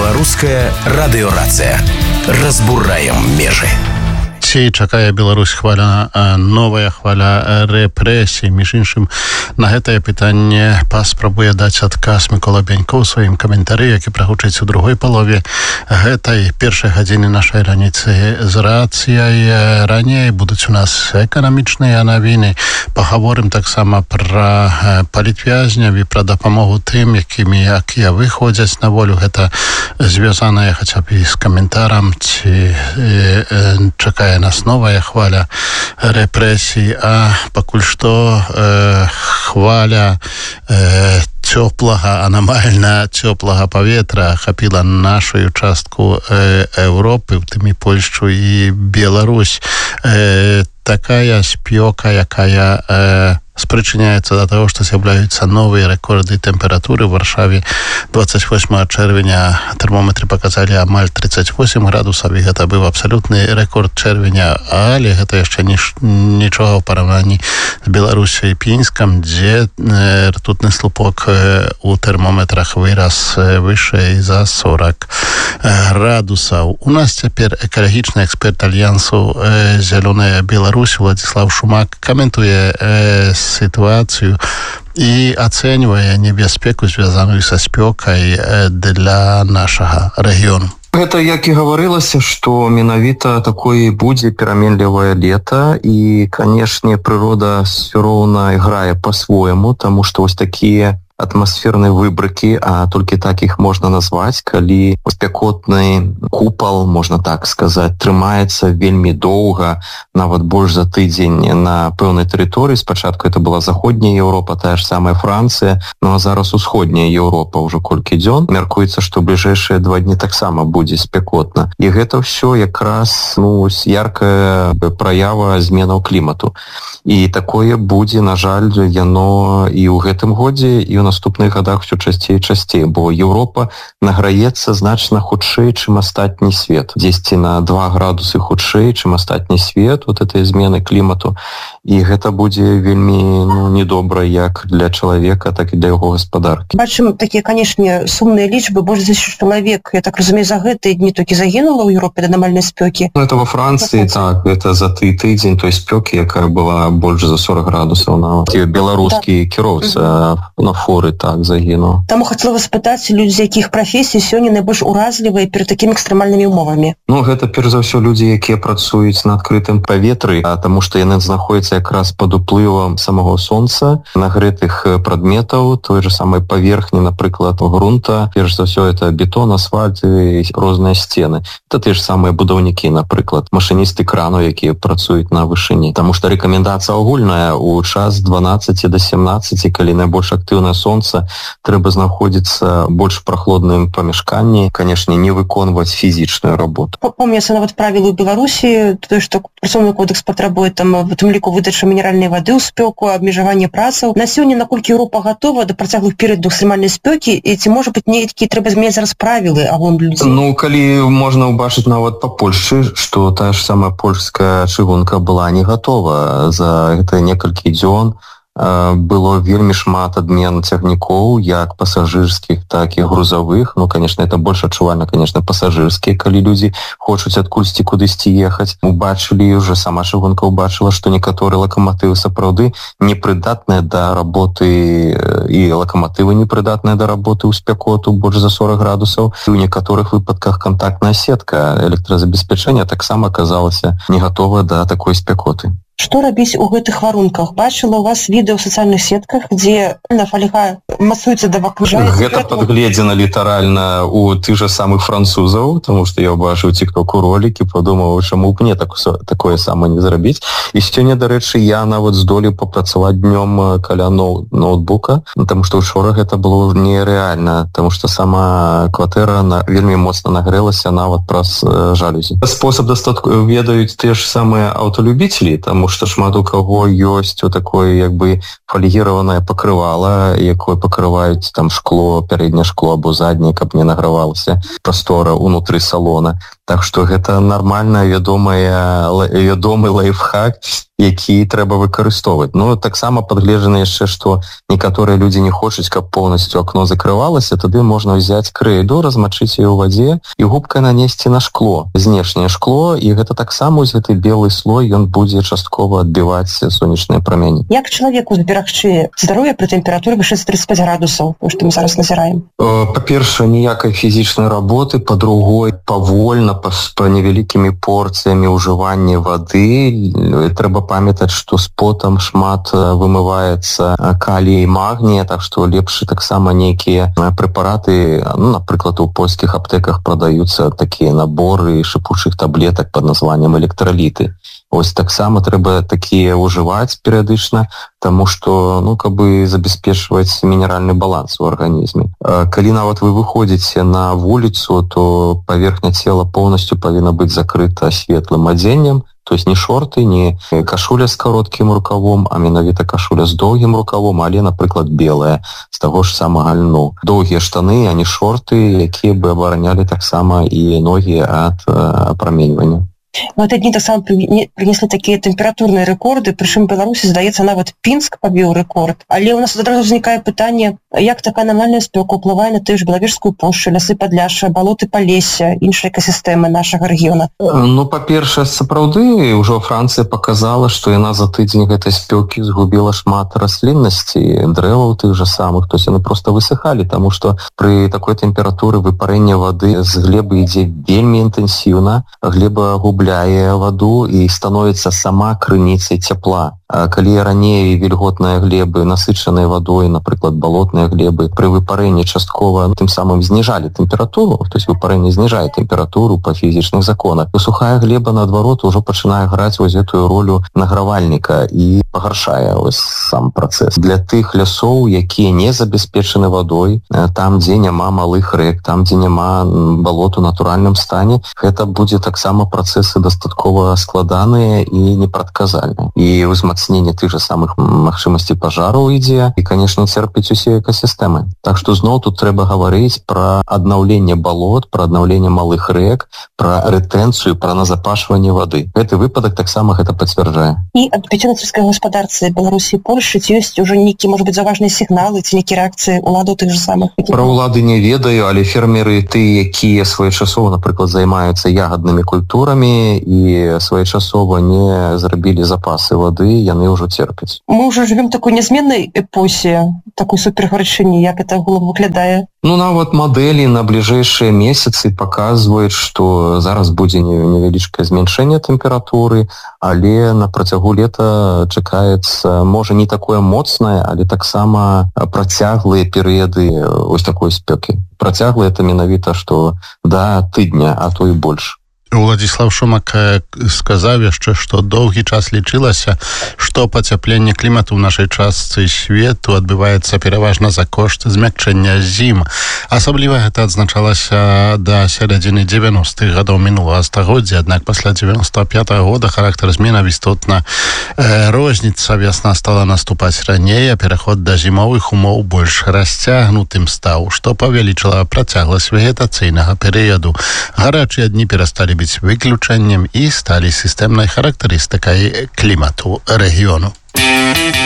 Беларуская радыёрацыя. Разбураем межы. Ці чакае Беларусь хваля, новая хваля рэпрэсій. Між іншым, на гэтае пытанне паспрабуе даць адказ Мікола Бянько ў сваім каментары, які прагучыць у другой палове гэтай першай гадзіны нашай раніцы з рацыяй. Раней будуць у нас эканамічныя навіны. Пагаворым таксама пра палітвязняў і пра дапамогу тым, якія выходзяць на волю. Гэта звязанае хаця б і з каментарам, ці чакае нас новая хваля рэпрэсій, а пакуль што хваля цёплага, анамальна цёплага паветра ахапіла нашу частку Еўропы, у тым і Польшчу і Беларусь. Такая спёка, якая спрычыняецца да таго, што з'яўляюцца новыя рэкорды тэмпературы. В Варшаве 28 чэрвеня тэрмометры паказалі амаль 38 градусаў, і гэта быў абсалютны рэкорд чэрвеня, але гэта яшчэ нічога ў параўнанні з Беларусяй і Пінскам, дзе ртутны слупок у тэрмометрах вырас вышэй за 40 градусаў. У нас цяпер экалагічны эксперт Альянсу «Зялёная Беларусь» Владзіслаў Шумак каментуе ситуацию и оценивая небяспеку, звязаную со спёкай для нашага рэгіёну. Гэта, як і гаварылася, што менавіта такое будзе пераменлівае лета, і, канешне, прырода ўсё роўна іграе па-свойму, таму што вось такія атмасферныя выбрыкі, а толькі так іх можна назваць, калі спякотны купал, можна так сказаць, трымаецца вельмі доўга, нават больш за тыдзень на пэўнай тэрыторыі. Спачатку это была заходняя Еўропа, тая ж самая Францыя, ну а зараз усходняя Еўропа ўжо колькі дзён. Мяркуецца, што бліжэйшыя 2 дні таксама будзе спякотна. І гэта ўсё якраз яркая праява зменаў клімату. І такое будзе, на жаль, яно і ў гэтым годзе, і ў наступных годах все часцей і часцей, бо Еўропа награецца значна хутчэй, чым астатні свет. 10 на 2 градусы хутчэй, чым астатні свет, вот этой змены клімату. І гэта будзе вельмі недобра як для чалавека, так і для яго гаспадаркі. Бачым такія, канешне, сумныя лічбы. Больш за 1000 чалавек, я так разумею, за гэтыя дні толькі загінула ў Еўропе ад анамальнай спёкі. Это во Францыі, так, это за тыдзень той спёкі, якая была больш за 40 градусаў нават. Беларускі кіроўца на форы так загінуў. Таму хацела вас спытаць, людзі з якіх прафесій сёння найбольш уразлівыя перад такімі экстрэмальнымі ўмовамі? Гэта перш за ўсё людзі, якія працуюць на адкрытым паветры, таму што яны знаходзяцца якраз пад уплывам самого сонца, нагрэтых прадметаў, той же самай паверхні, напрыклад, грунта. Перш за ўсё это бетон, асфальт і розныя сцены. Это те ж самыя будаўнікі, напрыклад, машыністы крану, якія працуюць на вышыні. Таму што рэкамендацыя агульная у час 12 до 17, калі найбольш актыўнае сонца, трэба знаходзіцца больш прахладным памяшканні, канешне, не выконваць фізічную работу. Помняцца нават правілы ў Беларусі, тое, што працоўны кодекс патрабуе там в тым ліку выдача мінеральнай вады ў спёку, абмежаванне працаў. На сёння наколькі Еўропа гатова да працяглых перыядаў экстрэмальнай спёкі, і ці можа быць нейкія трэба змяняць зараз правілы агон людзей? Калі можна ўбачыць нават па Польшчы, што тая ж самая польская чыгунка была не гатова. За гэта некалькі дзён было вельмі шмат адмен цягнікоў, як пасажырскіх, так і грузавых. Конечно, это больш адчувальна, конечно, пасажырскія, калі людзі хочуць адкульсьці кудысьці ехаць. Убачылі, уже сама чыгунка ўбачыла, што некаторыя лакаматывы сапраўды непрыдатныя да работы, і лакаматывы непрыдатныя да работы ў спякоту больш за 40 градусаў. І ў некаторых выпадках кантактная сетка электразабеспячэння таксама аказалася не гатова да такой спякоты. Што рабіць у гэтых варунках? Бачыла у вас відэо ў сацыяльных сетках, дзе фольга мацуецца да вакна. Гэта падгледзена літаральна у тых жа самых французаў, тому што я бачыў тик-току ролікі, падумаў, чаму б мне такое самае не зрабіць. І сёння, дарэчы, я нават здолеў папрацаваць днём каля ноутбука, таму што ўчора гэта было нерэальна, таму што сама кватэра вельмі моцна нагрэлася нават праз жалюзі. Спосаб дастаткова ведаюць тыя ж самыя аўталюбіцелі, таму што шмат у каго ёсць такое як бы фольгіраванае пакрывала, якое пакрываюць там шкло, пярэдняе шкло або задняе, каб не награвалася прастора ўнутры салона. Так што гэта нармальна вядомы лайфхак, які трэба выкарыстоўваць. Ну, таксама падгледжана яшчэ, што некаторыя людзі не хочуць, каб поўнасцю акно закрывалася, тады можна ўзяць крэйду, размачыць яе ў вадзе і губкай нанесці на шкло, знешняе шкло, і гэта таксама вось гэты белы слой, ён будзе часткова адбіваць сонечныя прамені. Як чалавеку зберагчы здароўе пры тэмпературы вышэй 35 градусаў, што мы зараз назіраем? Па-першае, ніякай фізічнай работы, па-другой, павольна, па невялікімі порцыямі ўжывання вады. Трэба памятаць, што з потам шмат вымываецца калій і магнія, так што лепш таксама нейкія прэпараты, ну, напрыклад, у польскіх аптэках прадаюцца такія наборы шыпучых таблетак пад названнем электраліты. Ось таксама трэба такія ўжываць перыядычна, таму што, ну, каб забяспечваць мінеральны баланс у арганізме. Калі нават вы выходзіце на вуліцу, то паверхня цела поўнасцю павінна быць закрыта светлым адзеннем, то есть не шорты, не кашуля з кароткім рукавом, а менавіта кашуля з доўгім рукавом, але, напрыклад, белая, з таго ж самага льну. Доўгія штаны, а не шорты, якія бы абаранялі таксама і ногі ад апраменьвання. В эти дни таксама принесли такие температурные рекорды, причем в Беларуси, здаецца, нават Пінск пабіў рэкорд. Але у нас адразу ўзнікае пытанне, як такая анамальная спёка ўплывае на тую ж Белавежскую пушчу, лясы Падляшша, балоты Палесся, іншыя экасістэмы нашага рэгіёна? Ну, па-першае, сапраўды, ўжо Францыя показала, што яна за тыдзень гэтай спёкі згубіла шмат расліннасці, дрэваў тых жа самых, то есть яны проста высыхалі, таму што пры такой тэмпературы выпарэнне вады з глебы ідзе вельмі інтэнсіўна, глеба губляе ваду і становіцца сама крыніцай цяпла. Калі раней вільготныя глебы, насычаныя вадой, напрыклад, балотныя глебы, пры выпарэнні часткова тым самым зніжалі тэмпературу, то есть выпарэнне зніжае тэмпературу па фізічных законах, то сухая глеба, наадварот, ужо пачынае граць вось гэтую ролю награвальніка і пагаршае вось сам працэс. Для тых лясоў, якія не забяспечаны вадой, там, дзе няма малых рэк, там, дзе няма балот у натуральным стане, гэта будзе таксама працэсы дастаткова складаныя і непрадказальныя. І ўзмацненне тых жа самых магчымасцей пажараў ідзе і, канешне, церпіць усе экасістэмы. Так што зноў тут трэба гаварыць пра аднаўленне балот, пра аднаўленне малых рэк, пра рэтэнцыю, пра назапашванне вады. Гэты выпадак таксама гэта пацвярджае. І ад пяцёнацкай гаспадарцы Беларусі і Польшчы ці ёсць ужо нейкі, можа быць, заўважныя сігналы ці нейкія рэакцыі ўладаў тых жа самых? Пра ўлады не ведаю, але фермеры, тыя, якія своечасова, напрыклад, займаюцца ягаднымі культурамі і своечасова не зрабілі запасы вады, яны ўжо церпяць. Мы ўжо жывем такой нязменнай эпосе, такой супергарачыні, як это агулам выглядае? Ну, нават мадэлі на бліжэйшыя месяцы паказваюць, што зараз будзе невялічкае змяншэнне тэмпературы, але на працягу лета чакаецца, можа, не такое моцнае, але таксама працяглыя перыяды вось такой спёкі. Працяглыя — это менавіта, што да тыдня, а то і больш. Уладзіслаў Шумак сказаў яшчэ, што доўгі час лічылася, што пацяпленне клімату ў нашай частцы свету адбываецца пераважна за кошт змякчэння зім. Асабліва гэта адзначалася да сярэдзіны 90-х гадоў мінулага стагоддзя, аднак пасля 95-го года характар зменаў істотна розніцца. Вясна стала наступаць раней, а пераход да зімовых умоў больш расцягнутым стаў, што павялічыла працягласць вегетацыйнага перыяду. Гарачыя дні перасталі быць выключэннем і сталі сістэмнай характарыстыкай клімату рэгіёну.